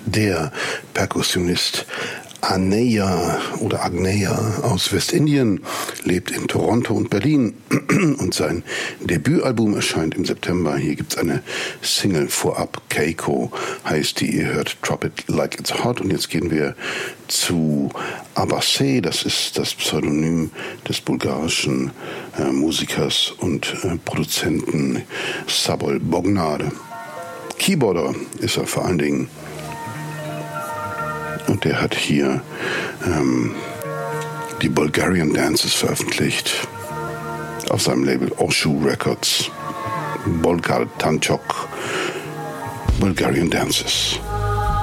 Der Perkussionist Agneya aus Westindien lebt in Toronto und Berlin und sein Debütalbum erscheint im September. Hier gibt es eine Single vorab, Keiko heißt die, ihr hört Drop It Like It's Hot. Und jetzt gehen wir zu Abbasé, das ist das Pseudonym des bulgarischen Musikers und Produzenten Sabol Bognar. Keyboarder ist er vor allen Dingen. Und der hat hier die Bulgarian Dances veröffentlicht auf seinem Label Oshu Records. Bulgar Tanchok, Bulgarian Dances.